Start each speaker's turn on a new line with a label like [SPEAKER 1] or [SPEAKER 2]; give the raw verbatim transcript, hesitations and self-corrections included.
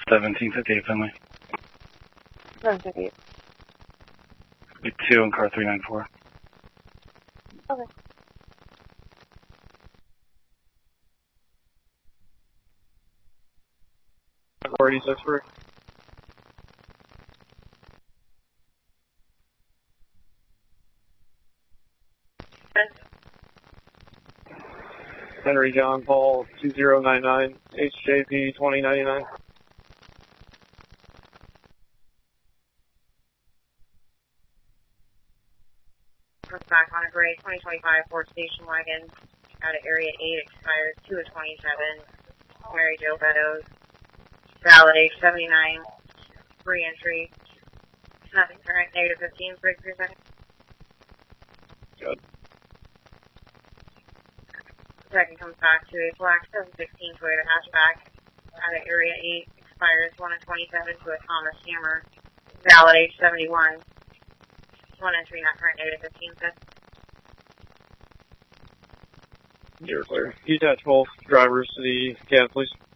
[SPEAKER 1] seventeen fifty-eight, Finley.
[SPEAKER 2] seven fifty-eight.
[SPEAKER 1] Be two in car three ninety-four.
[SPEAKER 2] Okay.
[SPEAKER 3] forty-six for Henry John Paul two zero nine nine H J P twenty ninety-nine.
[SPEAKER 4] Comes back on a gray twenty twenty-five Ford station wagon out of area eight, expires two of twenty-seven. Mary Jo Meadows, valid age seventy-nine, free entry, nothing current, negative fifteen, break three seconds.
[SPEAKER 3] Good.
[SPEAKER 4] Second comes back to a black seven sixteen Toyota hatchback out of area eight, expires one of twenty-seven to a Thomas Hammer, valid age seventy-one, one entry, not current, negative fifteen, set.
[SPEAKER 3] You're clear. You attach both drivers to the cab, please.